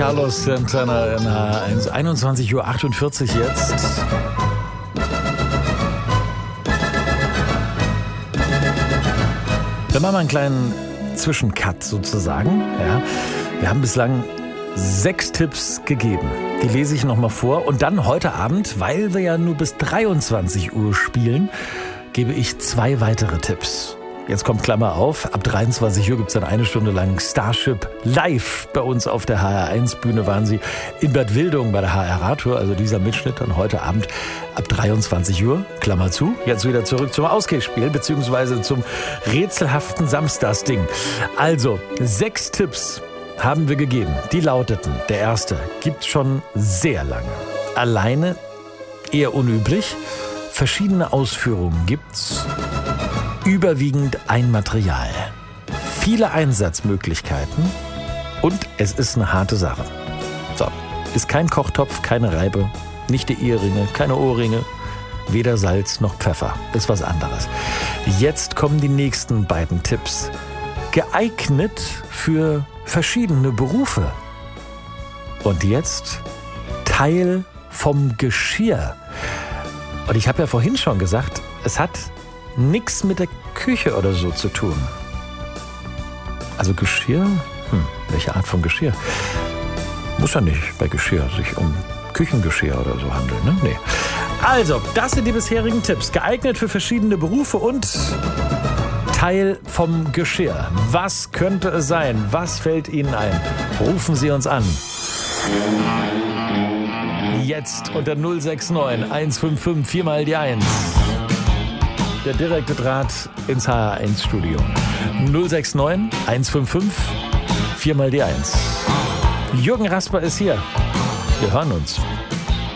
Carlos Santana in H1. 21:48 Uhr jetzt. Wir machen mal einen kleinen Zwischencut sozusagen. Ja. Wir haben bislang 6 Tipps gegeben. Die lese ich nochmal vor. Und dann heute Abend, weil wir ja nur bis 23 Uhr spielen, gebe ich 2 weitere Tipps. Jetzt kommt Klammer auf, ab 23 Uhr gibt es dann 1 Stunde lang Starship live bei uns auf der HR1-Bühne. Waren sie in Bad Wildung bei der HR-Radtour, also dieser Mitschnitt. Und heute Abend ab 23 Uhr, Klammer zu, jetzt wieder zurück zum Ausgehspiel, beziehungsweise zum rätselhaften Samstagsding. Also, 6 Tipps haben wir gegeben. Die lauteten, der erste, gibt's schon sehr lange. Alleine, eher unüblich. Verschiedene Ausführungen gibt's. Überwiegend ein Material. Viele Einsatzmöglichkeiten. Und es ist eine harte Sache. So, ist kein Kochtopf, keine Reibe, nicht die Eheringe, keine Ohrringe, weder Salz noch Pfeffer. Ist was anderes. Jetzt kommen die nächsten beiden Tipps. Geeignet für verschiedene Berufe. Und jetzt Teil vom Geschirr. Und ich habe ja vorhin schon gesagt, es hat nichts mit der Küche oder so zu tun. Also Geschirr? Welche Art von Geschirr? Muss ja nicht bei Geschirr sich um Küchengeschirr oder so handeln, ne? Nee. Also, das sind die bisherigen Tipps. Geeignet für verschiedene Berufe und Teil vom Geschirr. Was könnte es sein? Was fällt Ihnen ein? Rufen Sie uns an. Jetzt unter 069 155 4 mal die 1. Der direkte Draht ins HR1-Studio. 069 155 4 mal die 1. Jürgen Rasper ist hier. Wir hören uns.